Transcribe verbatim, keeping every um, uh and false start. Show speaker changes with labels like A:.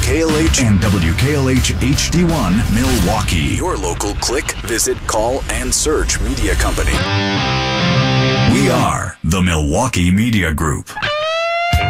A: K L H and W K L H H D one Milwaukee. Your local click, visit, call, and search media company. We are the Milwaukee Media Group.